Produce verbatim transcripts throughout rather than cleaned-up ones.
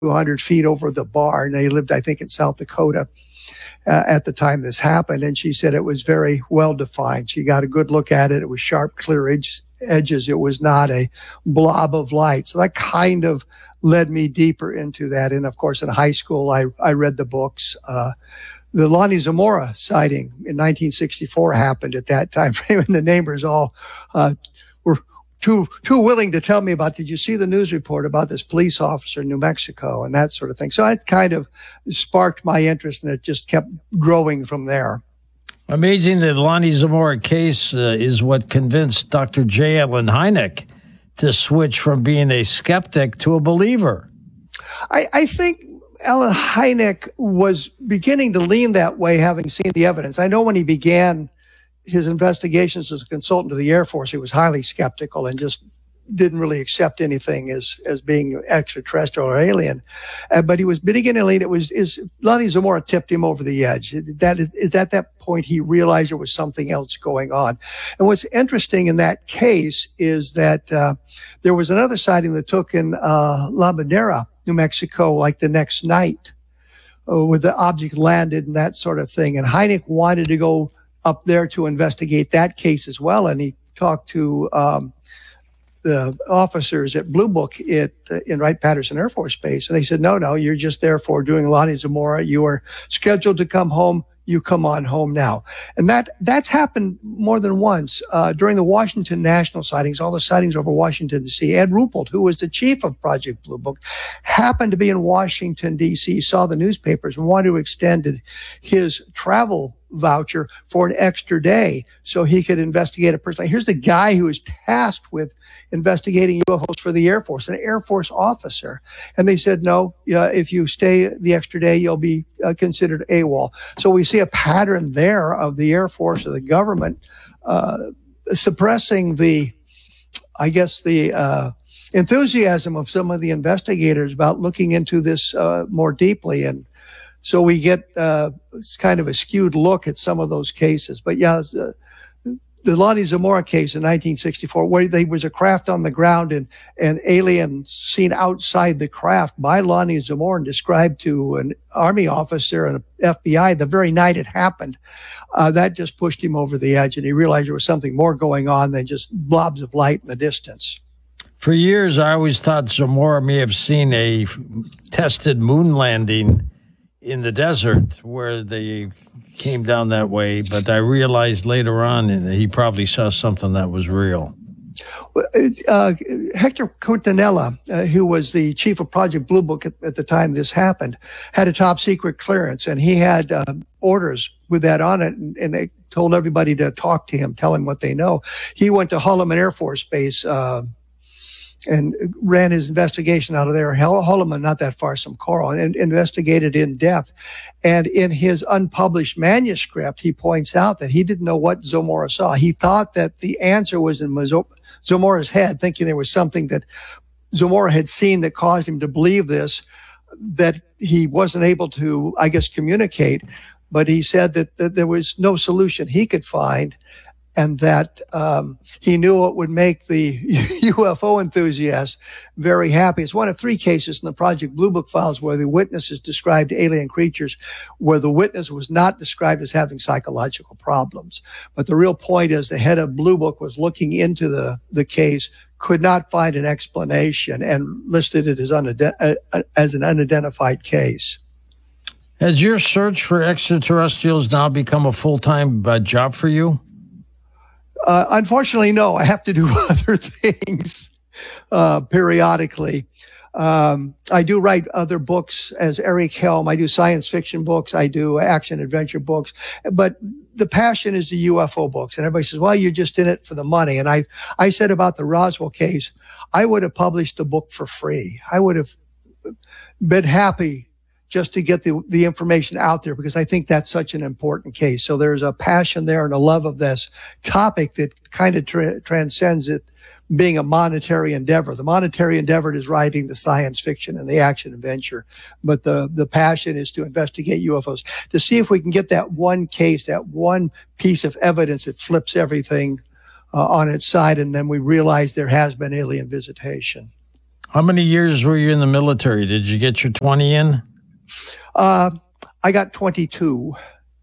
two hundred feet over the barn. They lived, I think, in South Dakota uh, at the time this happened. And she said it was very well defined. She got a good look at it. It was sharp, clear edge, edges. It was not a blob of light. So that kind of led me deeper into that. And of course, in high school, I, I read the books. Uh, the Lonnie Zamora sighting in nineteen sixty-four happened at that time frame, and the neighbors all, uh, were too, too willing to tell me about, did you see the news report about this police officer in New Mexico and that sort of thing. So it kind of sparked my interest, and it just kept growing from there. Amazing that Lonnie Zamora case uh, is what convinced Doctor J. Allen Hynek to switch from being a skeptic to a believer. I, I think Allen Hynek was beginning to lean that way, having seen the evidence. I know when he began his investigations as a consultant to the Air Force, he was highly skeptical and just didn't really accept anything as, as being extraterrestrial or alien. Uh, but he was beginning to lean. It was, is Lonnie Zamora tipped him over the edge. That is, is at that point he realized there was something else going on. And what's interesting in that case is that, uh, there was another sighting that took in, uh, La Bandera, New Mexico, like the next night, uh, where the object landed and that sort of thing. And Hynek wanted to go up there to investigate that case as well. And he talked to, um, the officers at Blue Book at, uh, in Wright-Patterson Air Force Base. And they said, no, no, you're just there for doing Lonnie Zamora. You are scheduled to come home. You come on home now. And that, that's happened more than once. Uh, during the Washington National sightings, all the sightings over Washington, D C, Ed Ruppelt, who was the chief of Project Blue Book, happened to be in Washington, D C, saw the newspapers and wanted to extend his travel voucher for an extra day so he could investigate a person. Here's the guy who was tasked with investigating U F Os for the Air Force, an Air Force officer. And they said, no, uh, if you stay the extra day, you'll be uh, considered AWOL. So we see a pattern there of the Air Force or the government uh, suppressing the, I guess, the uh, enthusiasm of some of the investigators about looking into this uh, more deeply. And so we get uh, kind of a skewed look at some of those cases. But yeah, uh, the Lonnie Zamora case in nineteen sixty-four, where there was a craft on the ground and an alien seen outside the craft by Lonnie Zamora and described to an Army officer and F B I the very night it happened, uh, that just pushed him over the edge, and he realized there was something more going on than just blobs of light in the distance. For years, I always thought Zamora may have seen a tested moon landing in the desert where they came down that way, but I realized later on that he probably saw something that was real. Uh, Hector Quintanilla, uh, who was the chief of Project Blue Book at, at the time this happened, had a top secret clearance, and he had uh, orders with that on it, and, and they told everybody to talk to him, tell him what they know. He went to Holloman Air Force Base, uh, and ran his investigation out of there. Holloman, not that far from Coral, and investigated in depth. And in his unpublished manuscript, he points out that he didn't know what Zamora saw. He thought that the answer was in Zamora's head, thinking there was something that Zamora had seen that caused him to believe this, that he wasn't able to, I guess, communicate. But he said that, that there was no solution he could find, and that um, he knew it would make the U F O enthusiasts very happy. It's one of three cases in the Project Blue Book files where the witnesses described alien creatures, where the witness was not described as having psychological problems. But the real point is the head of Blue Book was looking into the, the case, could not find an explanation, and listed it as, unide- uh, as an unidentified case. Has your search for extraterrestrials now become a full-time uh, job for you? Uh, unfortunately, no. I have to do other things uh, periodically. Um, I do write other books as Eric Helm. I do science fiction books. I do action adventure books. But the passion is the U F O books. And everybody says, well, you're just in it for the money. And I, I said about the Roswell case, I would have published the book for free. I would have been happy just to get the, the information out there, because I think that's such an important case. So there's a passion there and a love of this topic that kind of tra- transcends it being a monetary endeavor. The monetary endeavor is writing the science fiction and the action adventure, but the, the passion is to investigate U F Os, to see if we can get that one case, that one piece of evidence that flips everything uh, on its side, and then we realize there has been alien visitation. How many years were you in the military? Did you get your twenty in? Uh, I got twenty-two.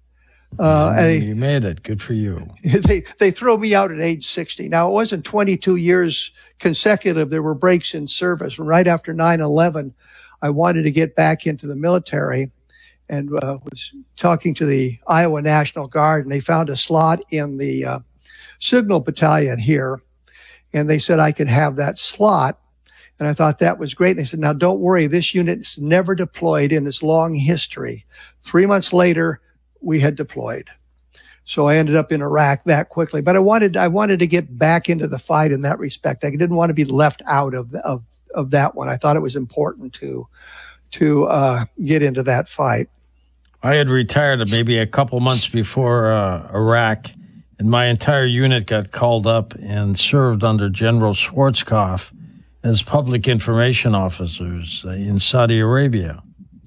Uh, and you made it. Good for you. They they throw me out at age sixty. Now, it wasn't twenty-two years consecutive. There were breaks in service. Right after nine eleven, I wanted to get back into the military and uh, was talking to the Iowa National Guard, and they found a slot in the uh, signal battalion here, and they said I could have that slot. And I thought that was great. And they said, now, don't worry, this unit's never deployed in its long history. Three months later, we had deployed. So I ended up in Iraq that quickly. But I wanted I wanted to get back into the fight in that respect. I didn't want to be left out of of, of that one. I thought it was important to to uh, get into that fight. I had retired maybe a couple months before uh, Iraq, and my entire unit got called up and served under General Schwarzkopf as public information officers in Saudi Arabia.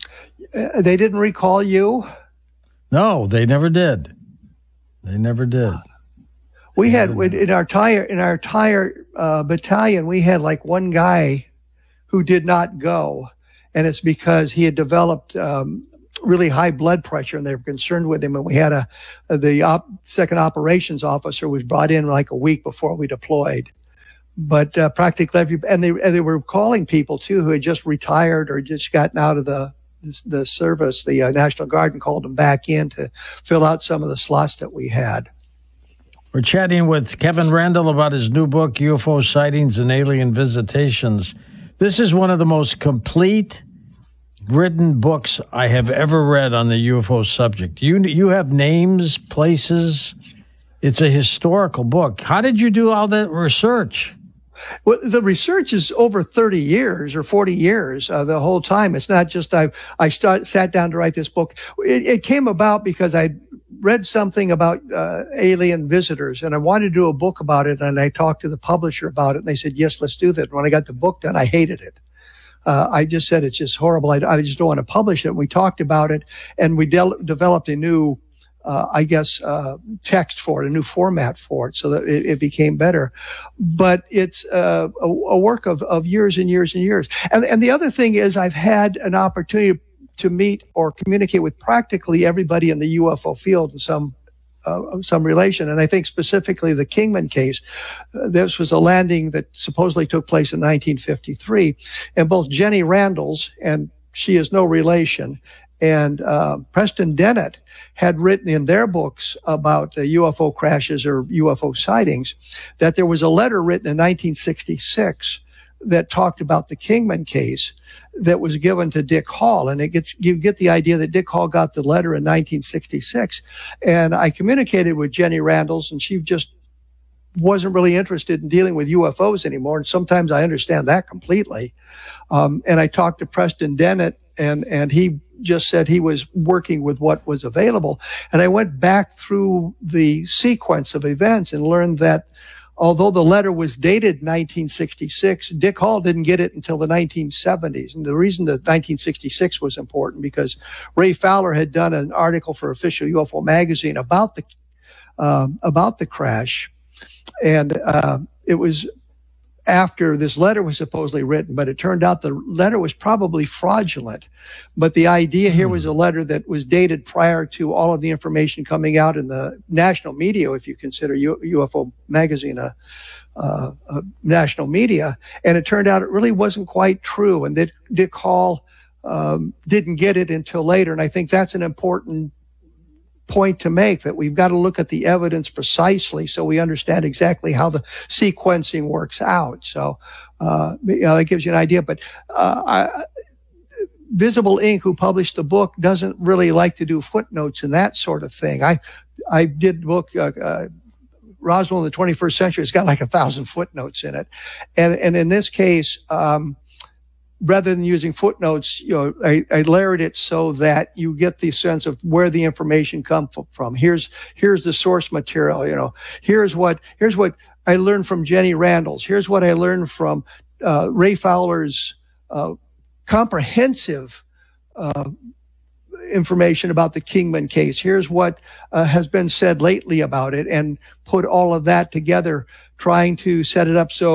Uh, they didn't recall you? No, they never did. They never did. We had in our entire in our entire uh, battalion, we had like one guy who did not go, and it's because he had developed um, really high blood pressure, and they were concerned with him. And we had a the op, second operations officer was brought in like a week before we deployed. But uh, practically every and they and they were calling people too who had just retired or just gotten out of the the service, the uh, National Guard, and called them back in to fill out some of the slots that we had. We're chatting with Kevin Randle about his new book, U F O Sightings and Alien Visitations. This is one of the most complete written books I have ever read on the U F O subject. You you have names, places. It's a historical book. How did you do all that research? Well, the research is over thirty years or forty years, uh, the whole time. It's not just I I start, sat down to write this book. It, it came about because I read something about uh, alien visitors, and I wanted to do a book about it, and I talked to the publisher about it, and they said, yes, let's do that. When I got the book done, I hated it. Uh, I just said, it's just horrible. I, I just don't want to publish it. And we talked about it, and we de- developed a new Uh, I guess, uh, text for it, a new format for it, so that it, it became better. But it's uh, a, a work of, of years and years and years. And, and the other thing is I've had an opportunity to meet or communicate with practically everybody in the U F O field in some uh, some relation. And I think specifically the Kingman case, uh, this was a landing that supposedly took place in nineteen fifty-three. And both Jenny Randles, and she is no relation, and uh, Preston Dennett had written in their books about uh, U F O crashes or U F O sightings that there was a letter written in nineteen sixty-six that talked about the Kingman case that was given to Dick Hall. And it gets, you get the idea that Dick Hall got the letter in nineteen sixty-six. And I communicated with Jenny Randles, and she just wasn't really interested in dealing with U F Os anymore. And sometimes I understand that completely. Um, and I talked to Preston Dennett, and, and he just said he was working with what was available. And I went back through the sequence of events and learned that although the letter was dated nineteen sixty-six, Dick Hall didn't get it until the nineteen seventies. And the reason that nineteen sixty-six was important because Ray Fowler had done an article for Official U F O Magazine about the, um, about the crash. And, uh, it was after this letter was supposedly written, but it turned out the letter was probably fraudulent. But the idea here was a letter that was dated prior to all of the information coming out in the national media, if you consider U- UFO Magazine a, uh, a national media. And it turned out it really wasn't quite true, and that Dick Hall um, didn't get it until later. And I think that's an important point to make, that we've got to look at the evidence precisely so we understand exactly how the sequencing works out. So, uh, you know, that gives you an idea. But uh, I, Visible Ink, who published the book, doesn't really like to do footnotes and that sort of thing. I I did book uh, uh, Roswell in the twenty-first century. It's got like a thousand footnotes in it, and and in this case, um, rather than using footnotes, you know, I, I layered it so that you get the sense of where the information comes from. Here's, here's the source material, you know, here's what, here's what I learned from Jenny Randles. Here's what I learned from, uh, Ray Fowler's, uh, comprehensive, uh, information about the Kingman case. Here's what, uh, has been said lately about it, and put all of that together, trying to set it up so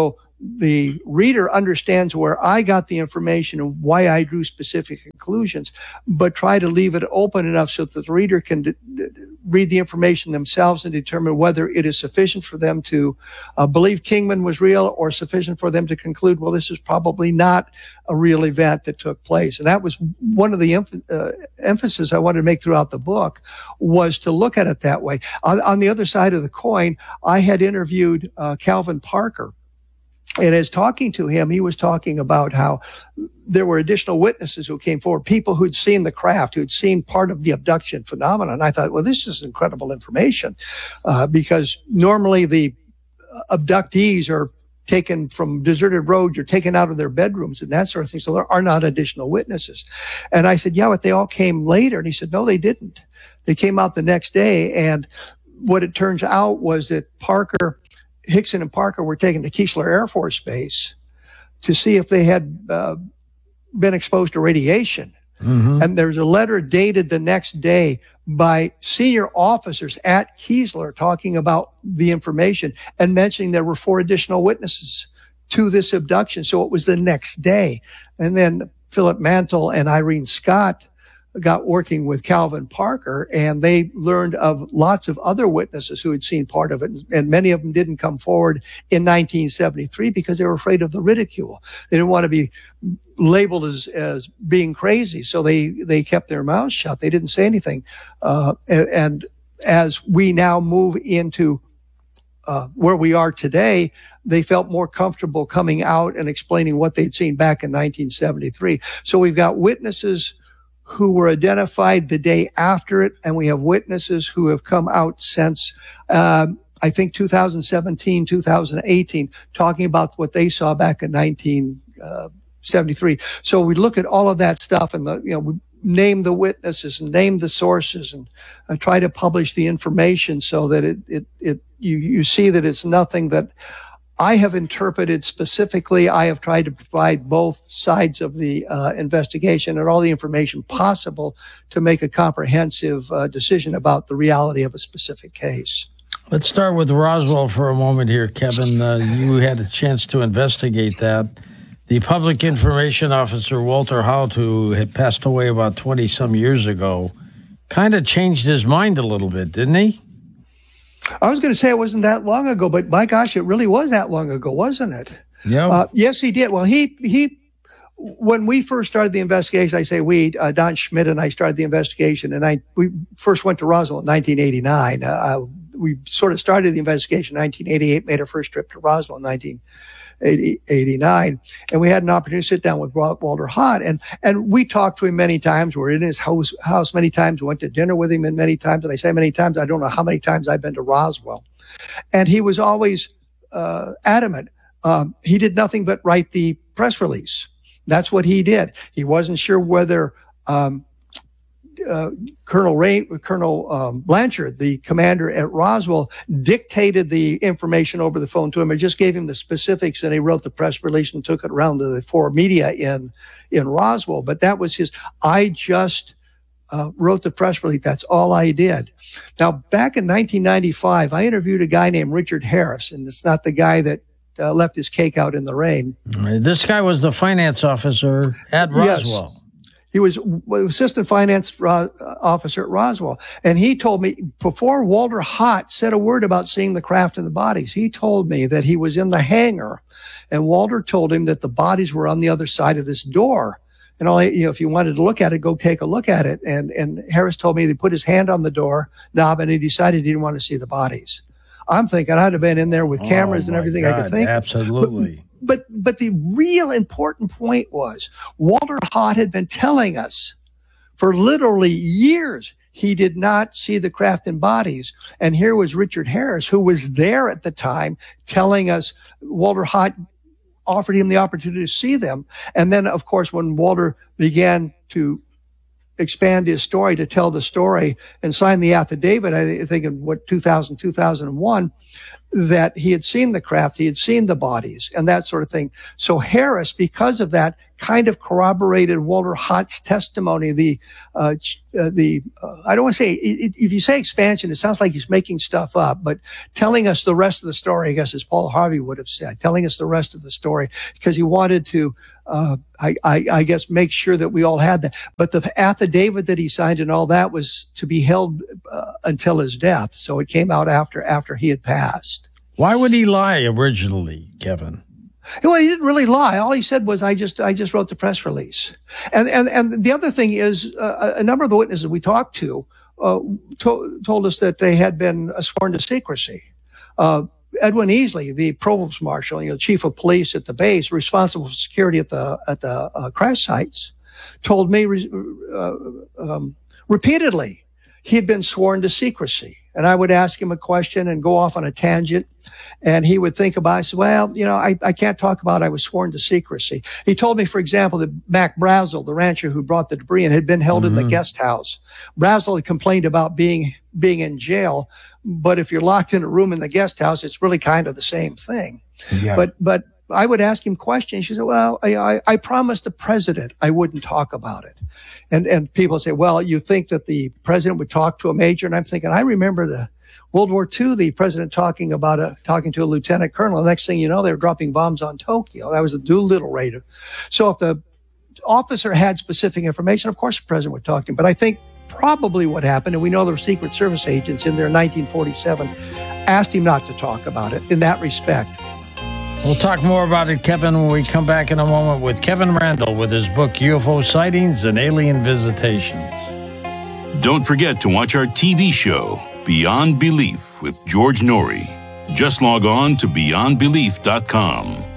the reader understands where I got the information and why I drew specific conclusions, but try to leave it open enough so that the reader can d- d- read the information themselves and determine whether it is sufficient for them to uh, believe Kingman was real, or sufficient for them to conclude, well, this is probably not a real event that took place. And that was one of the emph- uh, emphasis I wanted to make throughout the book, was to look at it that way. On, on the other side of the coin, I had interviewed uh, Calvin Parker. And as talking to him, he was talking about how there were additional witnesses who came forward, people who'd seen the craft, who'd seen part of the abduction phenomenon. I thought, well, this is incredible information, uh, because normally the abductees are taken from deserted roads or taken out of their bedrooms and that sort of thing. So there are not additional witnesses. And I said, yeah, but they all came later. And he said, no, they didn't. They came out the next day. And what it turns out was that Parker, Hickson and Parker were taken to Keesler Air Force Base to see if they had uh, been exposed to radiation. Mm-hmm. And there's a letter dated the next day by senior officers at Keesler talking about the information and mentioning there were four additional witnesses to this abduction. So it was the next day. And then Philip Mantle and Irene Scott got working with Calvin Parker, and they learned of lots of other witnesses who had seen part of it. And many of them didn't come forward in nineteen seventy-three because they were afraid of the ridicule. They didn't want to be labeled as, as being crazy. So they, they kept their mouths shut. They didn't say anything. Uh, and, and as we now move into uh, where we are today, they felt more comfortable coming out and explaining what they'd seen back in nineteen seventy-three. So we've got witnesses who were identified the day after it, and we have witnesses who have come out since, um, I think two thousand seventeen, two thousand eighteen, talking about what they saw back in nineteen seventy-three. So we look at all of that stuff, and the, you know, we name the witnesses and name the sources, and uh, try to publish the information so that it, it, it, you, you see that it's nothing that I have interpreted specifically. I have tried to provide both sides of the uh, investigation and all the information possible to make a comprehensive uh, decision about the reality of a specific case. Let's start with Roswell for a moment here, Kevin. Uh, you had a chance to investigate that. The public information officer, Walter Haut, who had passed away about twenty-some years ago, kind of changed his mind a little bit, didn't he? I was going to say it wasn't that long ago, but my gosh, it really was that long ago, wasn't it? Yeah. Uh, yes, he did. Well, he, he, when we first started the investigation, I say we, uh, Don Schmidt and I started the investigation, and I, we first went to Roswell in nineteen eighty-nine. Uh, we sort of started the investigation in nineteen eighty-eight, made our first trip to Roswell in nineteen eighty-nine. And we had an opportunity to sit down with Walter Haut, and, and we talked to him many times. We're in his house, house many times. We went to dinner with him and many times. And I say many times, I don't know how many times I've been to Roswell. And he was always, uh, adamant. Um, he did nothing but write the press release. That's what he did. He wasn't sure whether, um, Uh, Colonel Ray, Colonel um, Blanchard, the commander at Roswell, dictated the information over the phone to him and just gave him the specifics, and he wrote the press release and took it around to the four media in in Roswell. But that was his. I just uh, wrote the press release. That's all I did. Now, back in nineteen ninety-five, I interviewed a guy named Richard Harris, and it's not the guy that uh, left his cake out in the rain. This guy was the finance officer at Roswell. Yes. He was assistant finance officer at Roswell. And he told me, before Walter Haut said a word about seeing the craft and the bodies, he told me that he was in the hangar, and Walter told him that the bodies were on the other side of this door. And all, you know, if you wanted to look at it, go take a look at it. And, and Harris told me he put his hand on the door knob and he decided he didn't want to see the bodies. I'm thinking I'd have been in there with cameras oh and everything God, I could think. Absolutely. But, But, but the real important point was Walter Haut had been telling us for literally years he did not see the craft and bodies. And here was Richard Harris, who was there at the time, telling us Walter Haut offered him the opportunity to see them. And then, of course, when Walter began to expand his story to tell the story and sign the affidavit, I think in what, two thousand, two thousand one, that he had seen the craft, he had seen the bodies and that sort of thing. So Harris, because of that, kind of corroborated Walter Haut's testimony. The, uh, uh the, uh, I don't want to say, it, if you say expansion, it sounds like he's making stuff up, but telling us the rest of the story, I guess, as Paul Harvey would have said, telling us the rest of the story, because he wanted to, uh, I, I, I guess, make sure that we all had that. But the affidavit that he signed and all that was to be held uh, until his death. So it came out after, after he had passed. Why would he lie originally, Kevin? Well, he didn't really lie. All he said was, "I just, I just wrote the press release." And and and the other thing is, uh, a number of the witnesses we talked to uh, to, told us that they had been sworn to secrecy. Uh, Edwin Easley, the provost marshal, you know, chief of police at the base, responsible for security at the at the uh, crash sites, told me uh, um, repeatedly he had been sworn to secrecy. And I would ask him a question and go off on a tangent. And he would think about it. I said, well, you know, I, I can't talk about it. I was sworn to secrecy. He told me, for example, that Mac Brazel, the rancher who brought the debris in, had been held mm-hmm. in the guest house. Brazel had complained about being, being in jail. But if you're locked in a room in the guest house, it's really kind of the same thing. Yeah. But, but I would ask him questions. She said, well, I, I, I promised the president I wouldn't talk about it. And, and people say, well, you think that the president would talk to a major? And I'm thinking, I remember the World War Two, the president talking about a, talking to a lieutenant colonel. The next thing you know, they were dropping bombs on Tokyo. That was a Doolittle raid. So if the officer had specific information, of course the president would talk to him. But I think probably what happened, and we know there were Secret Service agents in there in nineteen forty-seven, asked him not to talk about it in that respect. We'll talk more about it, Kevin, when we come back in a moment with Kevin Randle with his book, U F O Sightings and Alien Visitations. Don't forget to watch our T V show, Beyond Belief, with George Noory. Just log on to beyond belief dot com.